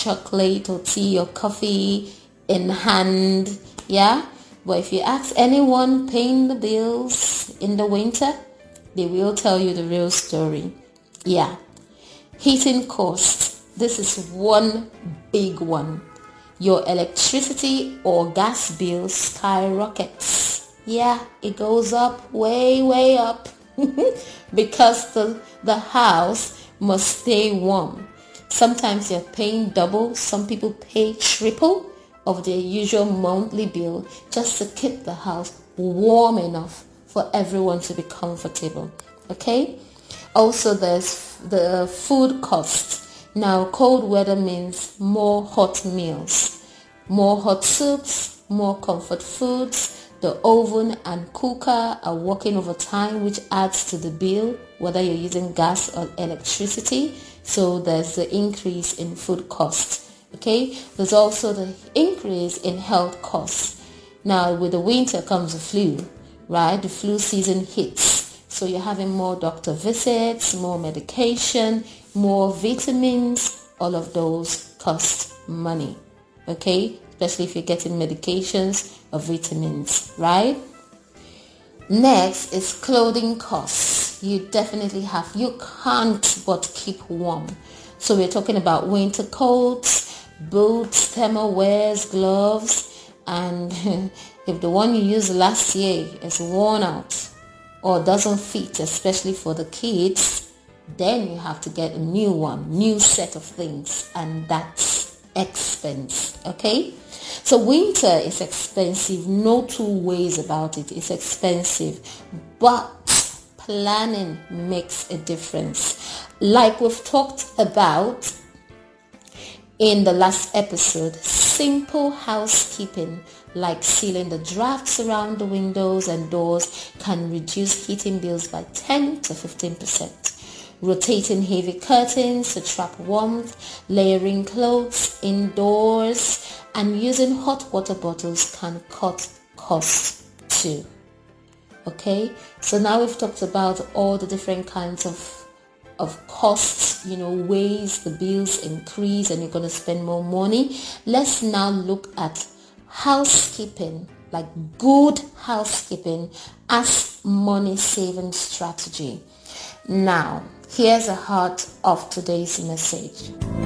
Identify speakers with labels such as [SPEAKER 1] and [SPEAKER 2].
[SPEAKER 1] chocolate or tea or coffee in hand. Yeah, but if you ask anyone paying the bills in the winter, they will tell you the real story. Yeah. Heating costs. This is one big one. Your electricity or gas bill skyrockets. Yeah, it goes up, way up. Because the house must stay warm. Sometimes you're paying double. Some people pay triple of their usual monthly bill just to keep the house warm enough for everyone to be comfortable. Okay? Also, there's the food cost. Now, cold weather means more hot meals, more hot soups, more comfort foods. The oven and cooker are working overtime, which adds to the bill, whether you're using gas or electricity. So there's the increase in food costs. Okay, there's also the increase in health costs. Now, with the winter comes the flu, right? The flu season hits. So you're having more doctor visits, more medication, more vitamins. All of those cost money, okay? Especially if you're getting medications or vitamins, right? Next is clothing costs. You can't but keep warm. So we're talking about winter coats, boots, thermal wears, gloves, and if the one you used last year is worn out or doesn't fit, especially for the kids, then you have to get a new set of things, and that's expense. Okay, so winter is expensive, no two ways about it. It's expensive, but planning makes a difference. Like we've talked about in the last episode, simple housekeeping like sealing the drafts around the windows and doors can reduce heating bills by 10 to 15%. Rotating heavy curtains to trap warmth, layering clothes indoors, and using hot water bottles can cut costs too. Okay, so now we've talked about all the different kinds of costs, ways the bills increase and you're going to spend more money. Let's now look at housekeeping, like good housekeeping, as money saving strategy. Now, here's the heart of today's message.